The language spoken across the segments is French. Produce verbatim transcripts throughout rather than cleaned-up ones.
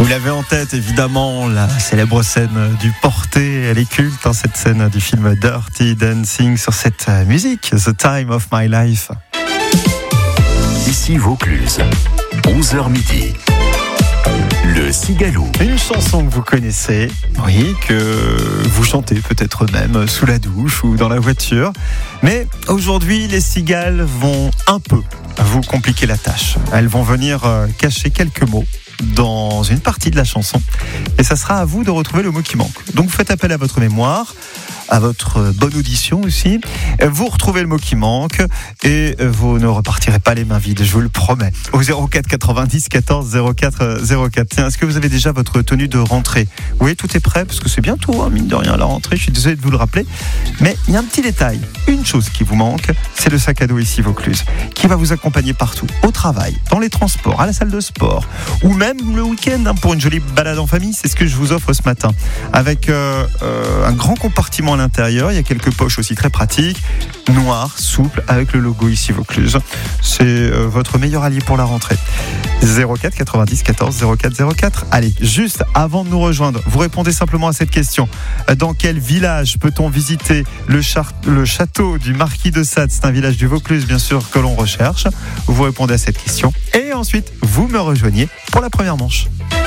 l'avez en tête, évidemment, la célèbre scène du porté. Elle est culte, hein, cette scène du film Dirty Dancing, sur cette musique, The Time of My Life. Ici Vaucluse, onze heures midi. Le Cigalo. Une chanson que vous connaissez, oui, que vous chantez peut-être même sous la douche ou dans la voiture. Mais aujourd'hui, les cigales vont un peu vous compliquer la tâche. Elles vont venir cacher quelques mots dans une partie de la chanson. Et ça sera à vous de retrouver le mot qui manque. Donc vous faites appel à votre mémoire, à votre bonne audition aussi. Vous retrouvez le mot qui manque et vous ne repartirez pas les mains vides, je vous le promets. Au zéro quatre quatre-vingt-dix quatorze zéro quatre zéro quatre. Tiens, est-ce que vous avez déjà votre tenue de rentrée ? Oui, tout est prêt parce que c'est bientôt, hein, mine de rien, la rentrée. Je suis désolé de vous le rappeler. Mais il y a un petit détail. Une chose qui vous manque, c'est le sac à dos ici Vaucluse, qui va vous accompagner partout, au travail, dans les transports, à la salle de sport, ou même le week-end, hein, pour une jolie balade en famille. C'est ce que je vous offre ce matin. Avec euh, euh, un grand compartiment à l'intérieur, il y a quelques poches aussi très pratiques, noir, souple, avec le logo ici Vaucluse. C'est euh, votre meilleur allié pour la rentrée. zéro quatre quatre-vingt-dix quatorze zéro quatre zéro quatre. Allez, juste avant de nous rejoindre, vous répondez simplement à cette question. Dans quel village peut-on visiter le, char- le château du Marquis de Sade ? C'est un village du Vaucluse, bien sûr, que l'on recherche. Vous répondez à cette question et ensuite, vous me rejoignez pour la première manche.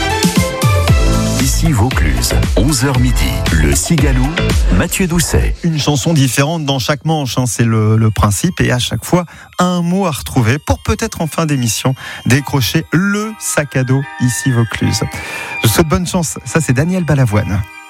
Ici Vaucluse, onze heures midi. Le Cigalo, Mathieu Doucet. Une chanson différente dans chaque manche, hein, c'est le, le principe. Et à chaque fois, un mot à retrouver pour peut-être en fin d'émission décrocher le sac à dos ici Vaucluse. Je vous souhaite bonne chance. Ça, c'est Daniel Balavoine.